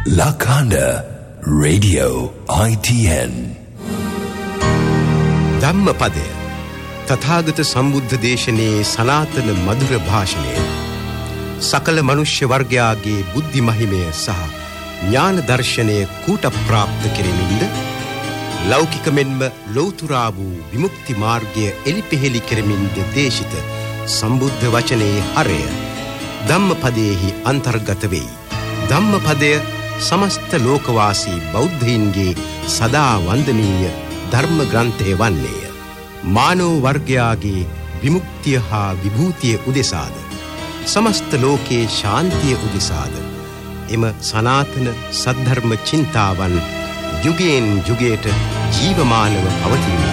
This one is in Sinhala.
Lakanda Radio ITN ධම්මපදය තථාගත සම්බුද්ධ දේශනයේ සනාතන මధుර භාෂණය සකල මනුෂ්‍ය වර්ගයාගේ බුද්ධි මහිමය සහ ඥාන දර්ශනය කූට ප්‍රාප්ත කෙරෙමින්ද ලෞකික මෙන්ම ලෞතුරා වූ විමුක්ති මාර්ගය එලිපෙහෙලි කෙරෙමින්ද දේශිත සම්බුද්ධ වචනයේ හරය ධම්මපදයේහි අන්තර්ගත වෙයි. ධම්මපදය समस्त लोकवासी बौद्धයින්ගේ සදා වන්දනීය ධර්ම ග්‍රන්ථය වන්නේය. මානව වර්ගයාගේ විමුක්තිය හා විභූතිය උදෙසාද समस्त ලෝකේ ශාන්තිය උදෙසාද එම සනාතන සද්ධර්ම චින්තාවන් යුගයෙන් යුගයට ජීවමානව පවතින